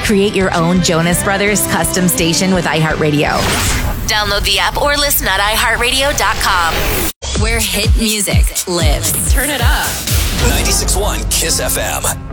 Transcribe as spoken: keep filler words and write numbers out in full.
Create your own Jonas Brothers custom station with iHeartRadio. Download the app or listen at i heart radio dot com. Where hit music lives. Turn it up. ninety-six point one Kiss F M.